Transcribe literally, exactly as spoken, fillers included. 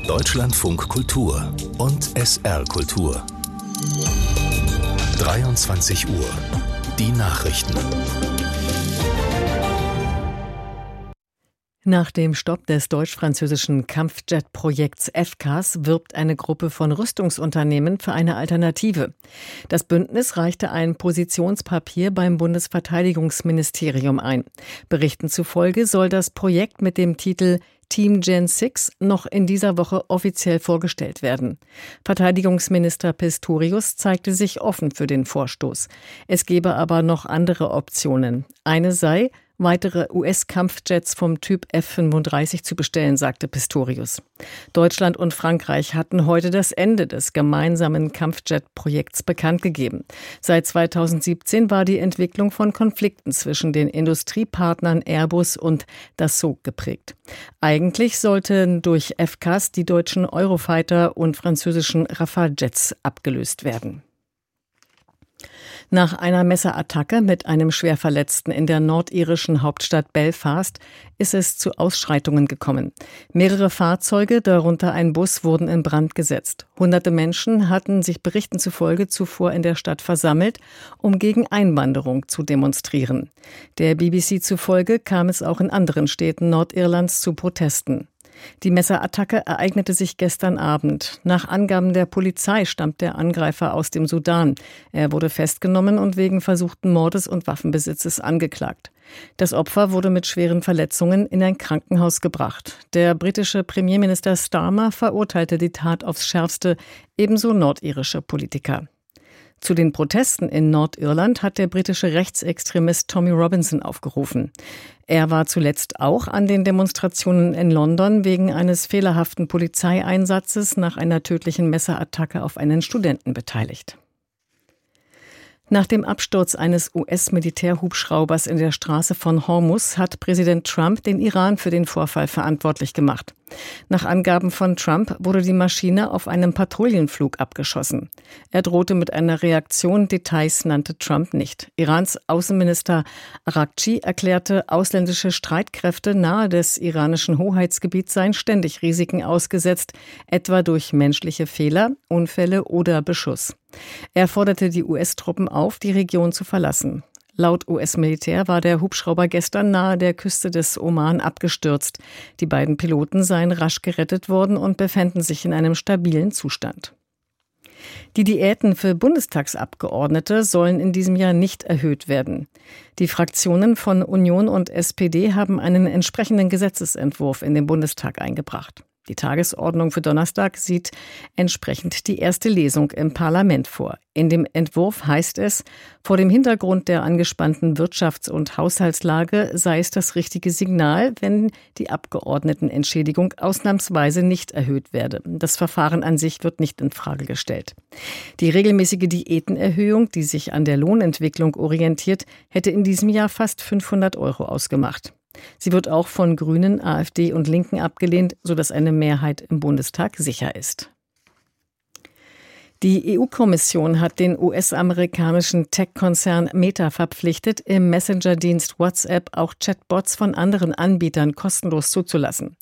Deutschlandfunk Kultur und S R Kultur. dreiundzwanzig Uhr. Die Nachrichten. Nach dem Stopp des deutsch-französischen Kampfjet-Projekts F C A S wirbt eine Gruppe von Rüstungsunternehmen für eine Alternative. Das Bündnis reichte ein Positionspapier beim Bundesverteidigungsministerium ein. Berichten zufolge soll das Projekt mit dem Titel Team Gen sechs noch in dieser Woche offiziell vorgestellt werden. Verteidigungsminister Pistorius zeigte sich offen für den Vorstoß. Es gebe aber noch andere Optionen. Eine sei, weitere U S-Kampfjets vom Typ F fünfunddreißig zu bestellen, sagte Pistorius. Deutschland und Frankreich hatten heute das Ende des gemeinsamen Kampfjet-Projekts bekannt gegeben. Seit zweitausendsiebzehn war die Entwicklung von Konflikten zwischen den Industriepartnern Airbus und Dassault geprägt. Eigentlich sollten durch F C A S die deutschen Eurofighter und französischen Rafale-Jets abgelöst werden. Nach einer Messerattacke mit einem Schwerverletzten in der nordirischen Hauptstadt Belfast ist es zu Ausschreitungen gekommen. Mehrere Fahrzeuge, darunter ein Bus, wurden in Brand gesetzt. Hunderte Menschen hatten sich Berichten zufolge zuvor in der Stadt versammelt, um gegen Einwanderung zu demonstrieren. Der B B C zufolge kam es auch in anderen Städten Nordirlands zu Protesten. Die Messerattacke ereignete sich gestern Abend. Nach Angaben der Polizei stammt der Angreifer aus dem Sudan. Er wurde festgenommen und wegen versuchten Mordes und Waffenbesitzes angeklagt. Das Opfer wurde mit schweren Verletzungen in ein Krankenhaus gebracht. Der britische Premierminister Starmer verurteilte die Tat aufs Schärfste, ebenso nordirische Politiker. Zu den Protesten in Nordirland hat der britische Rechtsextremist Tommy Robinson aufgerufen. Er war zuletzt auch an den Demonstrationen in London wegen eines fehlerhaften Polizeieinsatzes nach einer tödlichen Messerattacke auf einen Studenten beteiligt. Nach dem Absturz eines U S-Militärhubschraubers in der Straße von Hormuz hat Präsident Trump den Iran für den Vorfall verantwortlich gemacht. Nach Angaben von Trump wurde die Maschine auf einem Patrouillenflug abgeschossen. Er drohte mit einer Reaktion, Details nannte Trump nicht. Irans Außenminister Araghchi erklärte, ausländische Streitkräfte nahe des iranischen Hoheitsgebiets seien ständig Risiken ausgesetzt, etwa durch menschliche Fehler, Unfälle oder Beschuss. Er forderte die U S-Truppen auf, die Region zu verlassen. Laut U S-Militär war der Hubschrauber gestern nahe der Küste des Oman abgestürzt. Die beiden Piloten seien rasch gerettet worden und befänden sich in einem stabilen Zustand. Die Diäten für Bundestagsabgeordnete sollen in diesem Jahr nicht erhöht werden. Die Fraktionen von Union und S P D haben einen entsprechenden Gesetzesentwurf in den Bundestag eingebracht. Die Tagesordnung für Donnerstag sieht entsprechend die erste Lesung im Parlament vor. In dem Entwurf heißt es, vor dem Hintergrund der angespannten Wirtschafts- und Haushaltslage sei es das richtige Signal, wenn die Abgeordnetenentschädigung ausnahmsweise nicht erhöht werde. Das Verfahren an sich wird nicht in Frage gestellt. Die regelmäßige Diätenerhöhung, die sich an der Lohnentwicklung orientiert, hätte in diesem Jahr fast fünfhundert Euro ausgemacht. Sie wird auch von Grünen, AfD und Linken abgelehnt, sodass eine Mehrheit im Bundestag sicher ist. Die E U-Kommission hat den U S-amerikanischen Tech-Konzern Meta verpflichtet, im Messenger-Dienst WhatsApp auch Chatbots von anderen Anbietern kostenlos zuzulassen.